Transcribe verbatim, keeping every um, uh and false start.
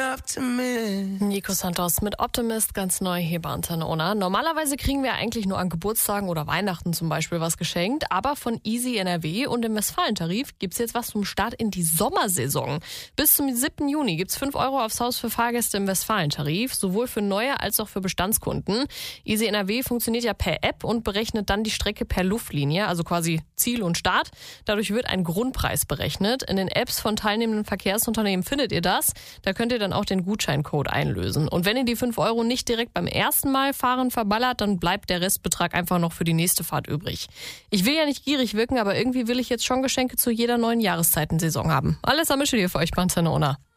Nico Santos mit Optimist, ganz neu hier bei Antenne Ona. Normalerweise kriegen wir eigentlich nur an Geburtstagen oder Weihnachten zum Beispiel was geschenkt, aber von Easy N R W und dem Westfalentarif gibt's jetzt was zum Start in die Sommersaison. Bis zum siebten Juni gibt's fünf Euro aufs Haus für Fahrgäste im Westfalentarif, sowohl für neue als auch für Bestandskunden. Easy N R W funktioniert ja per App und berechnet dann die Strecke per Luftlinie, also quasi Ziel und Start. Dadurch wird ein Grundpreis berechnet. In den Apps von teilnehmenden Verkehrsunternehmen findet ihr das. Da könnt ihr dann auch den Gutscheincode einlösen. Und wenn ihr die fünf Euro nicht direkt beim ersten Mal fahren verballert, dann bleibt der Restbetrag einfach noch für die nächste Fahrt übrig. Ich will ja nicht gierig wirken, aber irgendwie will ich jetzt schon Geschenke zu jeder neuen Jahreszeitensaison haben. Alles am Mischel hier für euch bei Antenne Ona.